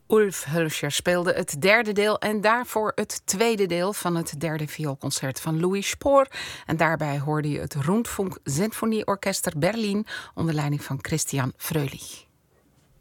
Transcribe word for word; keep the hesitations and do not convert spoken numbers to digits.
Ulf Hölscher speelde het derde deel en daarvoor het tweede deel van het derde vioolconcert van Louis Spohr. En daarbij hoorde je het Rundfunk Sinfonieorchester Berlin onder leiding van Christian Fröhlich.